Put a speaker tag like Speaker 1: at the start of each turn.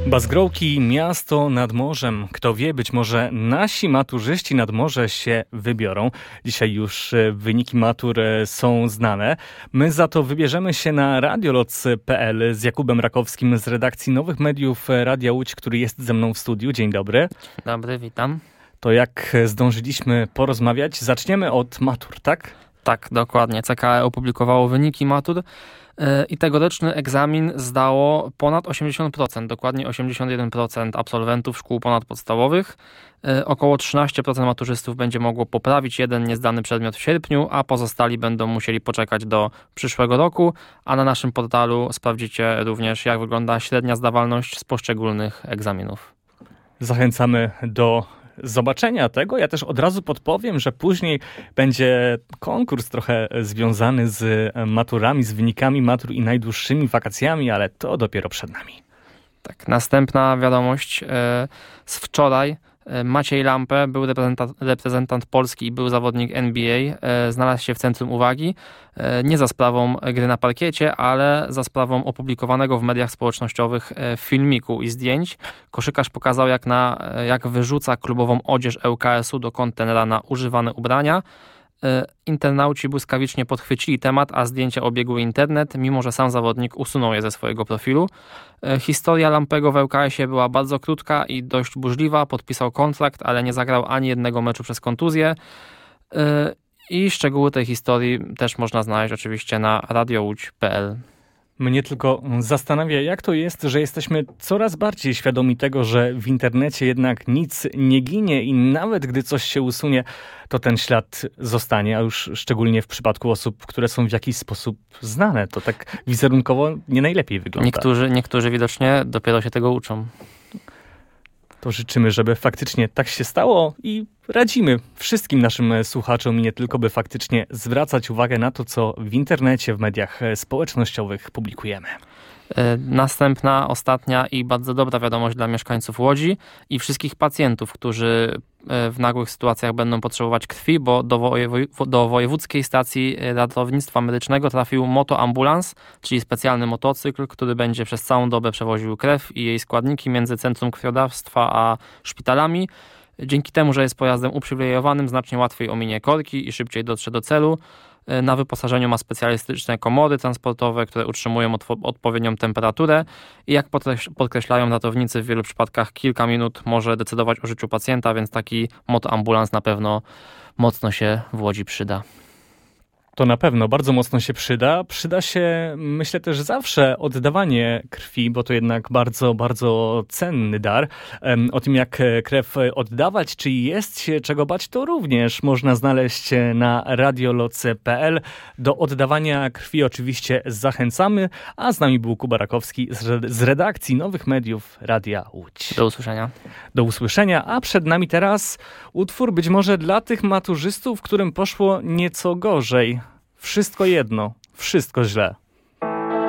Speaker 1: Bazgrołki, miasto nad morzem. Kto wie, być może nasi maturzyści nad morze się wybiorą. Dzisiaj już wyniki matur są znane. My za to wybierzemy się na radioloc.pl z Jakubem Rakowskim z redakcji Nowych Mediów Radia Łódź, który jest ze mną w studiu. Dzień dobry.
Speaker 2: Dzień dobry, witam.
Speaker 1: To jak zdążyliśmy porozmawiać, zaczniemy od matur, tak?
Speaker 2: Tak, dokładnie. CKE opublikowało wyniki matur i tegoroczny egzamin zdało ponad 80%, dokładnie 81% absolwentów szkół ponadpodstawowych. Około 13% maturzystów będzie mogło poprawić jeden niezdany przedmiot w sierpniu, a pozostali będą musieli poczekać do przyszłego roku, a na naszym portalu sprawdzicie również, jak wygląda średnia zdawalność z poszczególnych egzaminów.
Speaker 1: Zachęcamy do zobaczenia tego. Ja też od razu podpowiem, że później będzie konkurs trochę związany z maturami, z wynikami matur i najdłuższymi wakacjami, ale to dopiero przed nami.
Speaker 2: Tak, następna wiadomość z wczoraj. Maciej Lampę, był reprezentant Polski i był zawodnik NBA, znalazł się w centrum uwagi nie za sprawą gry na parkiecie, ale za sprawą opublikowanego w mediach społecznościowych filmiku i zdjęć. Koszykarz pokazał, jak wyrzuca klubową odzież ŁKS-u do kontenera na używane ubrania. Internauci błyskawicznie podchwycili temat, a zdjęcia obiegły internet, mimo że sam zawodnik usunął je ze swojego profilu. Historia Lampego w ŁKS-ie była bardzo krótka i dość burzliwa. Podpisał kontrakt, ale nie zagrał ani jednego meczu przez kontuzję. I szczegóły tej historii też można znaleźć oczywiście na radioludź.pl.
Speaker 1: Mnie tylko zastanawia, jak to jest, że jesteśmy coraz bardziej świadomi tego, że w internecie jednak nic nie ginie i nawet gdy coś się usunie, to ten ślad zostanie, a już szczególnie w przypadku osób, które są w jakiś sposób znane. To tak wizerunkowo nie najlepiej wygląda.
Speaker 2: Niektórzy widocznie dopiero się tego uczą.
Speaker 1: To życzymy, żeby faktycznie tak się stało i radzimy wszystkim naszym słuchaczom i nie tylko, by faktycznie zwracać uwagę na to, co w internecie, w mediach społecznościowych publikujemy.
Speaker 2: Następna, ostatnia i bardzo dobra wiadomość dla mieszkańców Łodzi i wszystkich pacjentów, którzy w nagłych sytuacjach będą potrzebować krwi, bo do Wojewódzkiej Stacji Ratownictwa Medycznego trafił motoambulans, czyli specjalny motocykl, który będzie przez całą dobę przewoził krew i jej składniki między Centrum Krwiodawstwa a szpitalami. Dzięki temu, że jest pojazdem uprzywilejowanym, znacznie łatwiej ominie korki i szybciej dotrze do celu. Na wyposażeniu ma specjalistyczne komory transportowe, które utrzymują odpowiednią temperaturę i jak podkreślają ratownicy, w wielu przypadkach kilka minut może decydować o życiu pacjenta, więc taki motoambulans na pewno mocno się w Łodzi przyda.
Speaker 1: To na pewno bardzo mocno się przyda. Przyda się, myślę, też zawsze oddawanie krwi, bo to jednak bardzo, bardzo cenny dar. O tym, jak krew oddawać, czy jest się czego bać, to również można znaleźć na radioloc.pl. Do oddawania krwi oczywiście zachęcamy, a z nami był Kuba Rakowski z redakcji Nowych Mediów Radia Łódź.
Speaker 2: Do usłyszenia.
Speaker 1: Do usłyszenia, a przed nami teraz utwór być może dla tych maturzystów, którym poszło nieco gorzej. Wszystko jedno, wszystko źle.